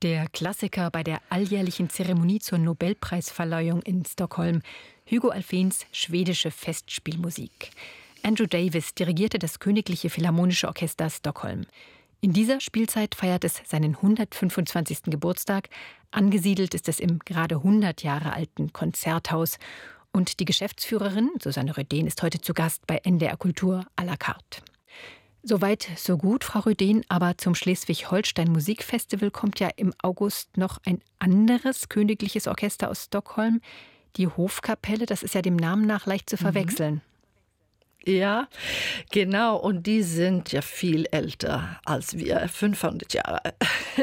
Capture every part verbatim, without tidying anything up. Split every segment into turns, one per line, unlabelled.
Der Klassiker bei der alljährlichen Zeremonie zur Nobelpreisverleihung in Stockholm, Hugo Alfvéns schwedische Festspielmusik. Andrew Davis dirigierte das Königliche Philharmonische Orchester Stockholm. In dieser Spielzeit feiert es seinen hundertfünfundzwanzigsten Geburtstag. Angesiedelt ist es im gerade hundert Jahre alten Konzerthaus. Und die Geschäftsführerin, Susanne Rödén, ist heute zu Gast bei N D R Kultur à la carte. Soweit, so gut, Frau Rödén, aber zum Schleswig-Holstein Musikfestival kommt ja im August noch ein anderes königliches Orchester aus Stockholm, die Hofkapelle. Das ist ja dem Namen nach leicht zu verwechseln.
Ja, genau. Und die sind ja viel älter als wir, fünfhundert Jahre.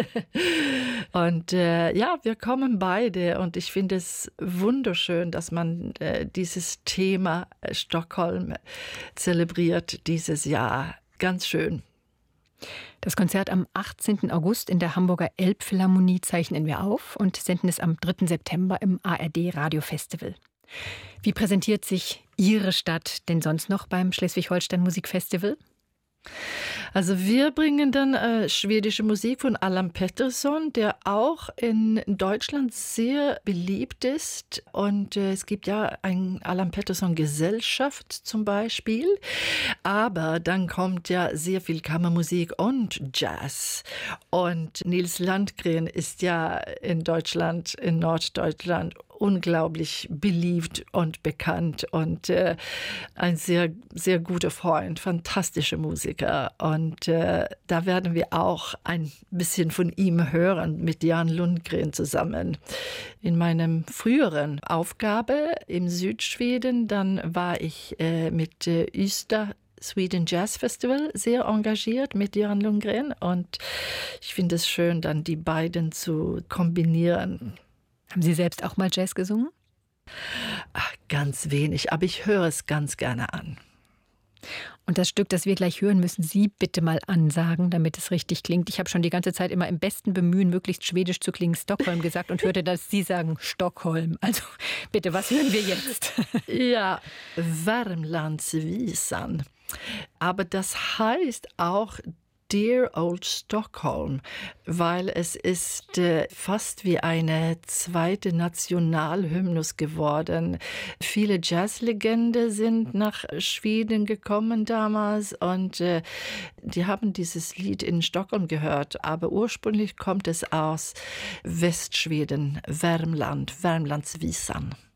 Und äh, ja, wir kommen beide und ich finde es wunderschön, dass man äh, dieses Thema äh, Stockholm zelebriert dieses Jahr. Ganz schön.
Das Konzert am achtzehnten August in der Hamburger Elbphilharmonie zeichnen wir auf und senden es am dritten September im A R D Radiofestival. Wie präsentiert sich Ihre Stadt denn sonst noch beim Schleswig-Holstein Musikfestival?
Also wir bringen dann äh, schwedische Musik von Allan Pettersson, der auch in Deutschland sehr beliebt ist. Und äh, es gibt ja ein Allan Pettersson Gesellschaft zum Beispiel. Aber dann kommt ja sehr viel Kammermusik und Jazz. Und Nils Landgren ist ja in Deutschland, in Norddeutschland, unglaublich beliebt und bekannt und äh, ein sehr, sehr guter Freund, fantastischer Musiker. Und äh, da werden wir auch ein bisschen von ihm hören mit Jan Lundgren zusammen. In meinem früheren Aufgabe im Südschweden, dann war ich äh, mit äh, Ystad Sweden Jazz Festival sehr engagiert mit Jan Lundgren und ich finde es schön, dann die beiden zu kombinieren.
Haben Sie selbst auch mal Jazz gesungen?
Ach, ganz wenig, aber ich höre es ganz gerne an.
Und das Stück, das wir gleich hören, müssen Sie bitte mal ansagen, damit es richtig klingt. Ich habe schon die ganze Zeit immer im besten Bemühen, möglichst schwedisch zu klingen, Stockholm gesagt und hörte, dass Sie sagen Stockholm. Also bitte, was hören wir jetzt?
Ja, Värmlandsvisan. Aber das heißt auch Dear Old Stockholm, weil es ist äh, fast wie eine zweite Nationalhymnus geworden. Viele Jazzlegenden sind nach Schweden gekommen damals und äh, die haben dieses Lied in Stockholm gehört, aber ursprünglich kommt es aus Westschweden, Värmland, Värmlandsvisan.